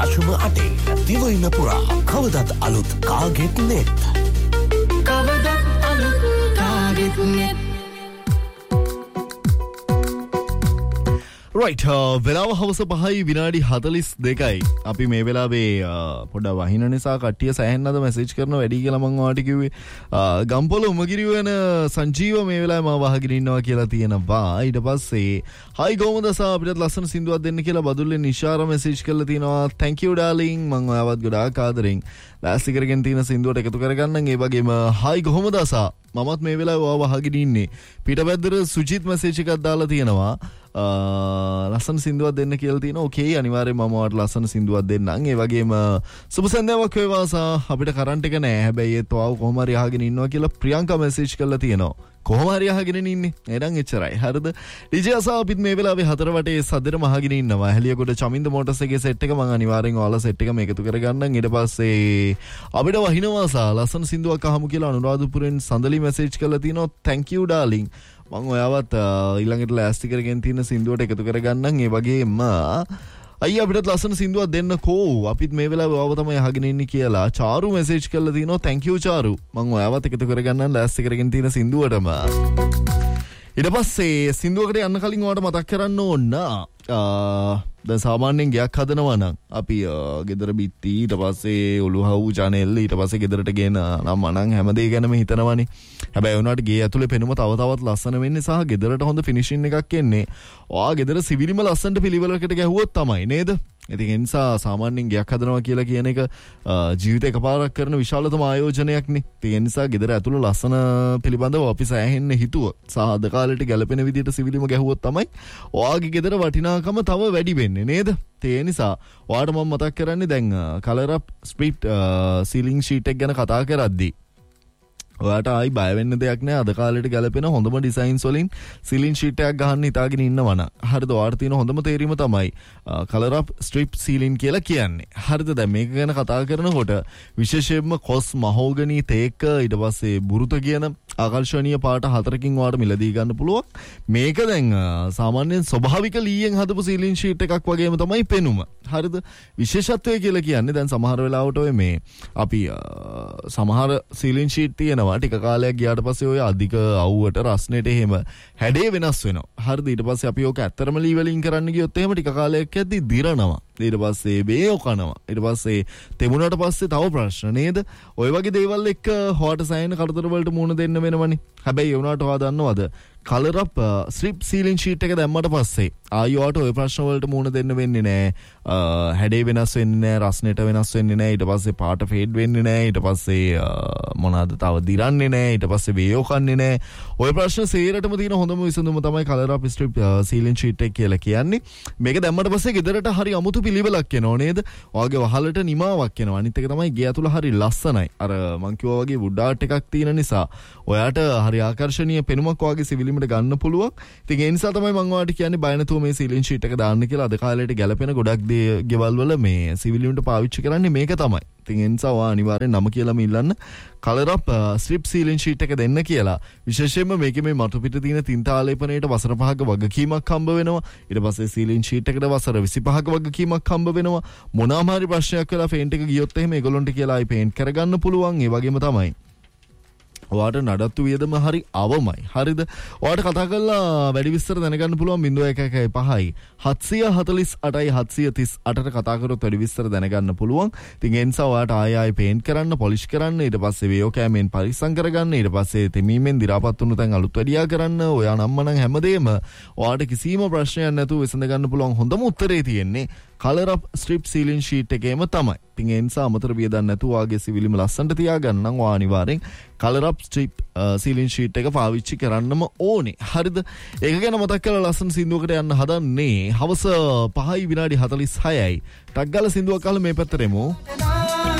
අශුභ 8 දිවයින පුරා කවදත් අලුත් කාගෙත් නෙත්. කවදත් අලුත් කාගෙත් නෙත්. right වෙලාව හවස 5:42යි අපි මේ වෙලාවේ පොඩ වහින නිසා කට්ටිය සෑහෙන්නද මැසේජ් කරනවා වැඩි කියලා මම ඔයාලට කිව්වේ ගම්පොළ උමගිරිය වෙන සංජීව මේ වෙලාවේ මම වහගෙන ඉන්නවා කියලා තියෙනවා ඊට පස්සේ හයි ගෝමදසා අපිට ලස්සන සින්දුවක් දෙන්න කියලා බදුල්ලේ නිශාර මැසේජ් කරලා තියෙනවා thank you darling මම ඔයාවත් ගොඩාක් ආදරෙන් ලෑස්ති කරගෙන තියෙන සින්දුවට එකතු කරගන්නම් ඒ වගේම හයි ගෝමදසා මමත් මේ වෙලාවේ ඔයාව වහගෙන ඉන්නේ පිටපැද්දට සුජිත් මැසේජ් එකක් දාලා තියෙනවා ලස්සන සින්දුවක් දෙන්න කියලා තියෙනවා. ඕකේ අනිවාර්යයෙන්ම මම ඔයාලට ලස්සන සින්දුවක් දෙන්නම්. ඒ වගේම සුබ සන්ධ්‍යාවක් වේවා අපිට කරන්ට් එක නැහැ. හැබැයි ඒත් ඔයාව කොහොම හරි අහගෙන ඉන්නවා කියලා ප්‍රියංකා මැසේජ් කරලා තියෙනවා. කොහොම හරි අහගෙන ඉන්නේ. එහෙනම් එච්චරයි. හරිද? DJ අසා අපිත් මේ වෙලාවේ හතර වටේ සදරම අහගෙන ඉන්නවා. හැලියගොඩ චමින්ද මෝටර්ස් එකේ සෙට් එක මම අනිවාර්යෙන් ඔයාලා සෙට් එකම එකතු කරගන්නම්. ඊට පස්සේ අපිට වහිනවා සා ලස්සන සින්දුවක් අහමු කියලා අනුරාධපුරෙන් සඳලි මැසේජ් කරලා තියෙනවා. thank you darling. මම ඔයාවත් ඊළඟට ලෑස්ති කරගෙන තියෙන සින්දුවට එකතු කරගන්නම්. ඒ වගේම අයියා අපිට ලස්සන සින්දුවක් දෙන්නකෝ. අපිත් මේ වෙලාවේ ඔයාව තමයි අහගෙන ඉන්නේ කියලා චාරු මැසේජ් කරලා තිනවා. thank you චාරු. මම ඔයාවත් එකතු කරගන්නම් ලෑස්ති කරගෙන තියෙන සින්දුවටම. ඊට පස්සේ සින්දුවකට යන්න කලින් ඔයාලට මතක් කරන්න ඕන දැන් සාමාන්‍යයෙන් ගයක් හදනවා නම් අපි ගෙදර බිත්ති ඊට පස්සේ ඔලුහව් චැනල් ඊට පස්සේ ගෙදරට ගෙන නම් මනම් හැමදේ ගැනම හිතනවනේ. හැබැයි උනාට ගේ ඇතුලේ පෙනුම තව තවත් ලස්සන වෙන්නේ සහ ගෙදරට හොඳ ෆිනිෂින් එකක් එන්නේ. ඔයා ගෙදර සිවිලිම ලස්සනට පිළිවෙලකට ගැහුවොත් තමයි නේද? ඉතින් ඒ නිසා සාමාන්‍යයෙන් ගයක් හදනවා කියලා කියන එක ජීවිතේ එකපාරක් කරන විශාලතම ආයෝජනයක් නේ. ඒ නිසා ගෙදර ඇතුළේ ලස්සන පිළිබඳව අපි සෑහෙන්න හිතුව සහ අද කාලේට ගැලපෙන විදිහට සිවිලිම ගැහුවොත් තමයි ඔයාගේ ගෙදර වටිනාකම තව වැඩි වෙන්නේ නේද? ඒ නිසා ඔයාට මම මතක් කරන්නේ දැන් කලර් අප් ස්ප්ලිට් සීලිංగ్ ෂීට් එක ගැන කතා කරද්දී ඔයාට ආයි බය වෙන්න දෙයක් නෑ. අද කාලේට ගැලපෙන හොඳම ඩිසයින්ස් වලින් සීලින් ෂීට් එකක් ගහන්න හිතාගෙන ඉන්නවා නම් හරිද? ඔයාට තියෙන හොඳම තේරීම තමයි කලර් අප් ස්ට්‍රිප් සීලින් කියලා කියන්නේ. හරිද? දැන් මේක ගැන කතා කරනකොට විශේෂයෙන්ම කොස් මහෝගනි තේක ඊට පස්සේ බුරුත කියන ආකර්ෂණීය පාට 4කින් ඔයාට මිලදී ගන්න පුළුවන්. මේක දැන් සාමාන්‍යයෙන් ස්වභාවික ලීයෙන් හදපු සීලින් ෂීට් එකක් වගේම තමයි පෙනුම. හරිද? විශේෂත්වය කියලා කියන්නේ දැන් සමහර වෙලාවට ඔය මේ අපි සමහර සීලින් ෂීට් තියෙනවා ටික කාලයක් ගියාට පස්සේ ඔය අධික අවුවට රස්නෙට එහෙම හැඩේ වෙනස් වෙනවා. හරිද? ඊට පස්සේ අපි ඕක ඇත්තරම ලීවලින් කරන්න ගියොත් එහෙම ටික කාලයක් යද්දි දිරනවා. ඊට පස්සේ බේයෝ කනවා. ඊට පස්සේ තෙමුණට පස්සේ තව ප්‍රශ්න නේද? ඔය වගේ දේවල් එක්ක හොට සෑහෙන කරදර වලට මුහුණ දෙන්න වෙනවනේ. හැබැයි ඒ වුණාට ඔයා දන්නවද? කලර් අප් ස්ට්‍රිප් සීලින් ෂීට් එක දැම්මට පස්සේ ආයෙත් ඔය ප්‍රශ්න වලට මුහුණ දෙන්න වෙන්නේ නැහැ. හැඩේ වෙනස් වෙන්නේ නැහැ, රස්නෙට වෙනස් වෙන්නේ නැහැ. ඊට පස්සේ පාට ෆේඩ් වෙන්නේ නැහැ. ඊට පස්සේ මොනවාද තව දිරන්නේ නැහැ. ඊට පස්සේ වේයෝ කන්නේ නැහැ. ඔය ප්‍රශ්න සේරටම තියෙන හොඳම විසඳුම තමයි කලර් අප් ස්ට්‍රිප් සීලින් ෂීට් එක කියලා කියන්නේ. මේක දැම්මට පස්සේ ගෙදරට හරි අමුතු පිළිවෙලක් එනවා නේද? ඔයාගේ වහලට නිමාවක් එනවා. අනිත් එක තමයි ගේ ඇතුළ හරි ලස්සනයි. අර මං කිව්වා වගේ වුඩ් ආර්ට් එකක් තියෙන නිසා ඔයාට හරි ආකර්ෂණීය පෙනුමක් ඔයාගේ සිවිලිමට ගන්න පුළුවන්. ඉතින් ඒ නිසා තමයි මම ඔයාලට කියන්නේ බය නැතුව මේ සීලින් ෂීට් එක දාන්න කියලා. අද කාලේට ගැලපෙන ගොඩක් ගෙවල් වල මේ සිවිලිමට පාවිච්චි කරන්නේ මේක තමයි. ඉතින් ඒ නිසා ඔයා අනිවාර්යෙන් නම කියලාම ඉල්ලන්න කලර් අප් ස්ට්‍රිප් සීලින් ෂීට් එක දෙන්න කියලා. විශේෂයෙන්ම මේකේ මේ මතු පිට තියෙන තින්ත ආලේපනයේට වසර 5ක වගකීමක් හම්බ වෙනවා. ඊට පස්සේ සීලින් ෂීට් එකට වසර 25ක වගකීමක් හම්බ වෙනවා. මොනවාම හරි ප්‍රශ්නයක් වෙලා පේන්ට් එක ගියොත් එහෙම ඒගොල්ලන්ට කියලා ආයි පේන්ට් කරගන්න පුළුවන්. ඒ වගේම තමයි ඔයාට නඩත්තු වියදම හරි අවමයි. හරිද? ඔයාට කතා කරලා වැඩි විස්තර දැනගන්න පුළුවන් 0115 748යි 738ට කතා කරොත් වැඩි විස්තර දැනගන්න පුළුවන්. ඉතින් ඒ නිසා ඔයාට ආයෙ පේන්ට් කරන්න, පොලිෂ් කරන්න, ඊට පස්සේ වේයෝ කෑමෙන් පරිස්සම් කරගන්න, ඊට පස්සේ තෙමීමෙන් දි รา පත් වුණු තැන් අලුත් වැඩියා කරන්න. ඔයා නම්ම නම් හැමදේම ඔයාට කිසිම ප්‍රශ්නයක් නැතුව විසඳ ගන්න පුළුවන් හොඳම උත්තරේ තියෙන්නේ කලර් අප් ස්ට්‍රිප් සීලින් ෂීට් එකේම තමයි. ඉතින් ඒ නිසා අමතර වියදම් නැතුව ඔයාගේ සිවිලිම ලස්සනට තියාගන්න නම් ඔයා අනිවාර්යෙන් කලර් අප් ස්ට්‍රිප් සීලින් ෂීට් එක පාවිච්චි කරන්නම ඕනේ. හරිද? ඒක ගැන මතක් කරලා ලස්සන සින්දුවකට යන්න හදන්නේ. හවස 5:46යි. ටක් ගාලා සින්දුවක් අහලා මේ පැත්තට එමු.